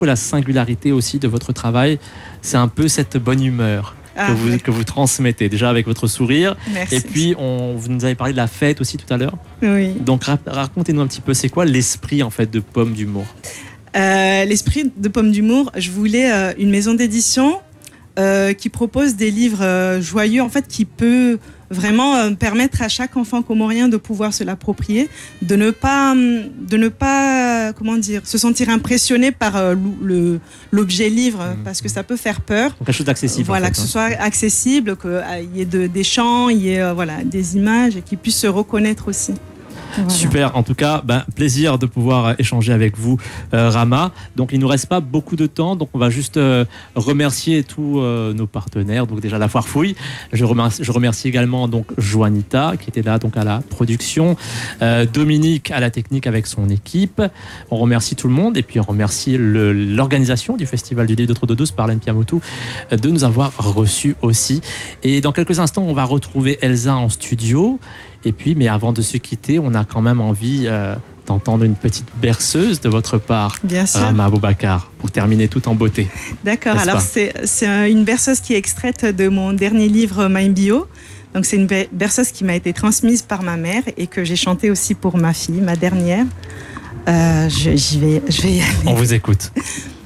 La singularité aussi de votre travail, c'est un peu cette bonne humeur que vous transmettez, déjà avec votre sourire. Merci. Et puis, vous nous avez parlé de la fête aussi tout à l'heure. Oui. Donc, racontez-nous un petit peu, c'est quoi l'esprit en fait de Pomme d'Humour? L'esprit de Pomme d'Humour, je voulais une maison d'édition qui propose des livres joyeux, en fait, qui peut vraiment permettre à chaque enfant comorien de pouvoir se l'approprier, de ne pas comment dire, se sentir impressionné par l'objet livre, parce que ça peut faire peur. Donc, quelque chose d'accessible. Voilà, en fait, que ce soit accessible, qu'il y ait des chants, il y ait des images et qu'ils puissent se reconnaître aussi. Voilà. Super, en tout cas, plaisir de pouvoir échanger avec vous, Rama. Donc, il ne nous reste pas beaucoup de temps, donc on va juste remercier tous nos partenaires. Donc, déjà la Foire Fouille. Je remercie également donc Joanita qui était là donc à la production, Dominique à la technique avec son équipe. On remercie tout le monde et puis on remercie l'organisation du Festival du livre de Trododus par l'Npiamotu de nous avoir reçus aussi. Et dans quelques instants, on va retrouver Elsa en studio. Et puis, mais avant de se quitter, on a quand même envie d'entendre une petite berceuse de votre part, bien sûr, Rama Abubakar, pour terminer tout en beauté. D'accord, alors c'est une berceuse qui est extraite de mon dernier livre Mind Bio. Donc c'est une berceuse qui m'a été transmise par ma mère et que j'ai chantée aussi pour ma fille, ma dernière. Je vais y aller. On vous écoute.